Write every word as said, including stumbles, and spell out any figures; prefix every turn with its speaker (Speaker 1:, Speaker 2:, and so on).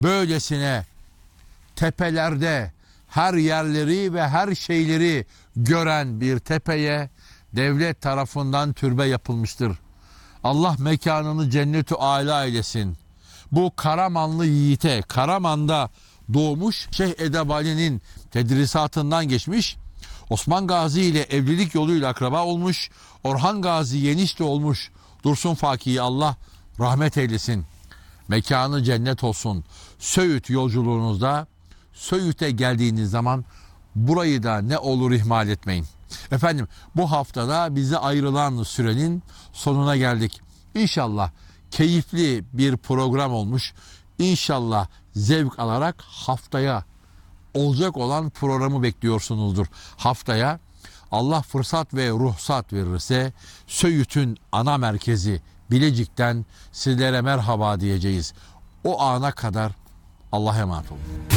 Speaker 1: böylesine tepelerde her yerleri ve her şeyleri gören bir tepeye devlet tarafından türbe yapılmıştır. Allah mekanını cennet-i âlâ eylesin. Bu Karamanlı yiğite, Karaman'da doğmuş, Şeyh Edebali'nin tedrisatından geçmiş, Osman Gazi ile evlilik yoluyla akraba olmuş, Orhan Gazi yenişte olmuş Dursun Faki'yi Allah rahmet eylesin. Mekanı cennet olsun. Söğüt yolculuğunuzda, Söğüt'e geldiğiniz zaman burayı da ne olur ihmal etmeyin. Efendim, bu haftada bize ayrılan sürenin sonuna geldik. İnşallah keyifli bir program olmuş. İnşallah zevk alarak haftaya olacak olan programı bekliyorsunuzdur. Haftaya Allah fırsat ve ruhsat verirse Söğüt'ün ana merkezi Bilecik'ten sizlere merhaba diyeceğiz. O ana kadar Allah'a emanet olun.